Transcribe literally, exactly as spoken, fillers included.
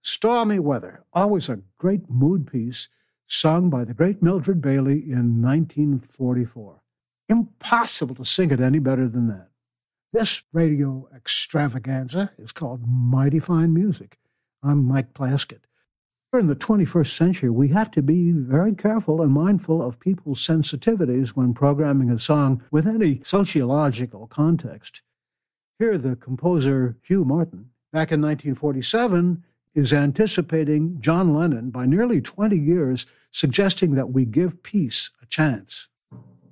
Stormy Weather, always a great mood piece, sung by the great Mildred Bailey in nineteen forty-four. Impossible to sing it any better than that. This radio extravaganza is called Mighty Fine Music. I'm Mike Plaskett. In the twenty-first century, we have to be very careful and mindful of people's sensitivities when programming a song with any sociological context. Here, the composer Hugh Martin, back in nineteen forty-seven, is anticipating John Lennon by nearly twenty years, suggesting that we give peace a chance.